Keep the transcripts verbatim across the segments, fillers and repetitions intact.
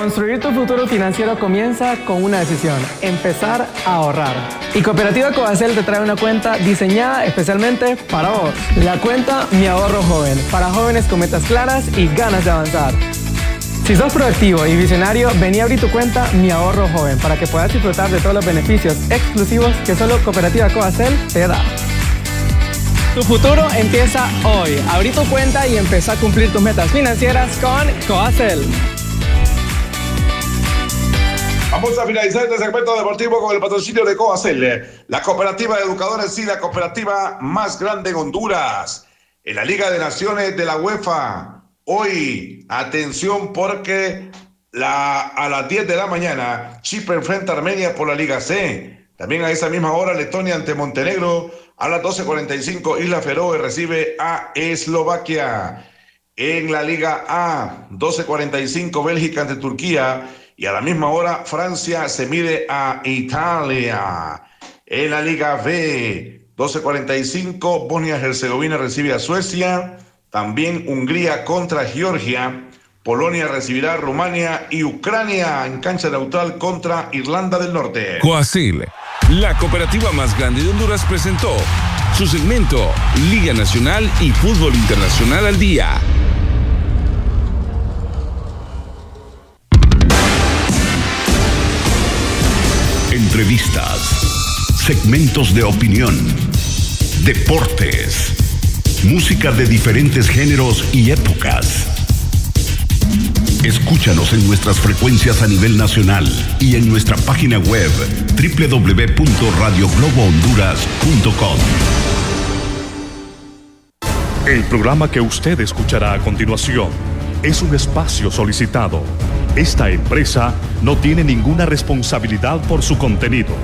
Construir tu futuro financiero comienza con una decisión: empezar a ahorrar. Y Cooperativa Coacel te trae una cuenta diseñada especialmente para vos. La cuenta Mi Ahorro Joven, para jóvenes con metas claras y ganas de avanzar. Si sos proactivo y visionario, vení a abrir tu cuenta Mi Ahorro Joven para que puedas disfrutar de todos los beneficios exclusivos que solo Cooperativa Coacel te da. Tu futuro empieza hoy. Abrí tu cuenta y empezá a cumplir tus metas financieras con Coacel. Vamos a finalizar este segmento deportivo con el patrocinio de Coacel, la cooperativa de educadores y la cooperativa más grande en Honduras. En la Liga de Naciones de la UEFA, hoy, atención porque la, a las diez de la mañana, Chipre enfrenta a Armenia por la Liga C. También a esa misma hora, Letonia ante Montenegro. A las doce cuarenta y cinco, Isla Feroe recibe a Eslovaquia. En la Liga A, doce cuarenta y cinco, Bélgica ante Turquía. Y a la misma hora, Francia se mide a Italia. En la Liga B, doce cuarenta y cinco, Bosnia-Herzegovina recibe a Suecia. También Hungría contra Georgia. Polonia recibirá a Rumania y Ucrania en cancha neutral contra Irlanda del Norte. Coacel, la cooperativa más grande de Honduras, presentó su segmento Liga Nacional y Fútbol Internacional al Día. Entrevistas, segmentos de opinión, deportes, música de diferentes géneros y épocas. Escúchanos en nuestras frecuencias a nivel nacional y en nuestra página web doble u doble u doble u punto radio globo honduras punto com. El programa que usted escuchará a continuación es un espacio solicitado. Esta empresa no tiene ninguna responsabilidad por su contenido.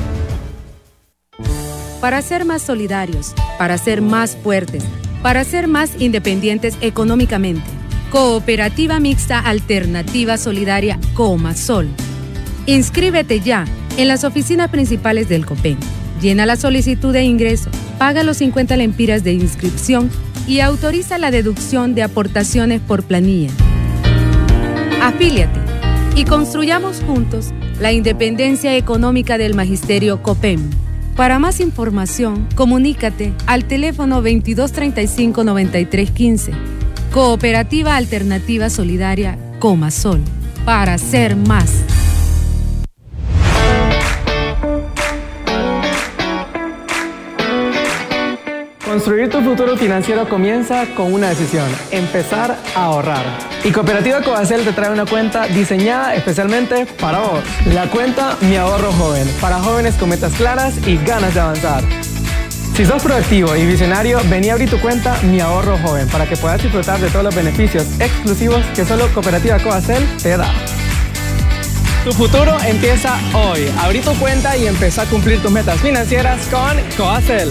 Para ser más solidarios, para ser más fuertes, para ser más independientes económicamente, Cooperativa Mixta Alternativa Solidaria Comasol. Inscríbete ya en las oficinas principales del COPEN. Llena la solicitud de ingreso, paga los cincuenta lempiras de inscripción y autoriza la deducción de aportaciones por planilla. Afíliate y construyamos juntos la independencia económica del Magisterio COPEN. Para más información, comunícate al teléfono veintidós treinta y cinco noventa y tres quince. Cooperativa Alternativa Solidaria Comasol. Para ser más. Construir tu futuro financiero comienza con una decisión: empezar a ahorrar. Y Cooperativa Coacel te trae una cuenta diseñada especialmente para vos. La cuenta Mi Ahorro Joven, para jóvenes con metas claras y ganas de avanzar. Si sos proactivo y visionario, vení a abrir tu cuenta Mi Ahorro Joven para que puedas disfrutar de todos los beneficios exclusivos que solo Cooperativa Coacel te da. Tu futuro empieza hoy. Abrí tu cuenta y empezá a cumplir tus metas financieras con Coacel.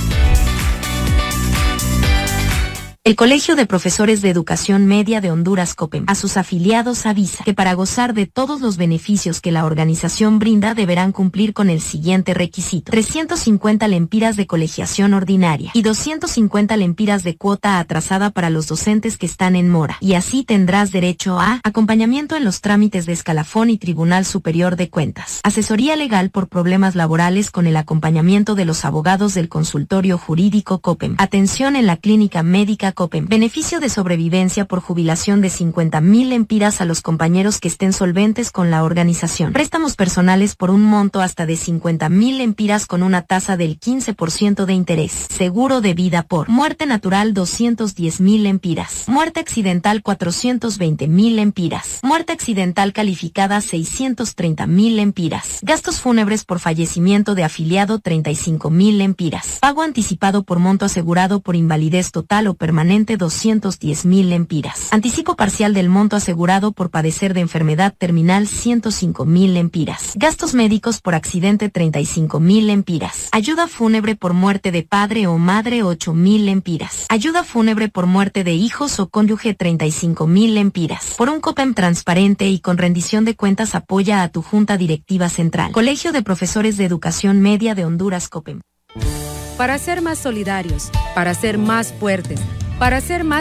El Colegio de Profesores de Educación Media de Honduras COPEM a sus afiliados avisa que para gozar de todos los beneficios que la organización brinda deberán cumplir con el siguiente requisito: trescientas cincuenta lempiras de colegiación ordinaria y doscientas cincuenta lempiras de cuota atrasada para los docentes que están en mora, y así tendrás derecho a acompañamiento en los trámites de escalafón y Tribunal Superior de Cuentas, asesoría legal por problemas laborales con el acompañamiento de los abogados del consultorio jurídico COPEM, atención en la clínica médica COPEM, beneficio de sobrevivencia por jubilación de cincuenta mil lempiras a los compañeros que estén solventes con la organización, préstamos personales por un monto hasta de cincuenta mil lempiras con una tasa del quince por ciento de interés, seguro de vida por muerte natural doscientas diez mil lempiras, muerte accidental cuatrocientas veinte mil lempiras, muerte accidental calificada seiscientas treinta mil lempiras, gastos fúnebres por fallecimiento de afiliado treinta y cinco mil lempiras, pago anticipado por monto asegurado por invalidez total o permanente doscientas diez mil lempiras. Anticipo parcial del monto asegurado por padecer de enfermedad terminal ciento cinco mil lempiras. Gastos médicos por accidente treinta y cinco mil lempiras. Ayuda fúnebre por muerte de padre o madre ocho mil lempiras. Ayuda fúnebre por muerte de hijos o cónyuge treinta y cinco mil lempiras. Por un COPEM transparente y con rendición de cuentas apoya a tu Junta Directiva Central. Colegio de Profesores de Educación Media de Honduras COPEM. Para ser más solidarios, para ser más fuertes, para ser más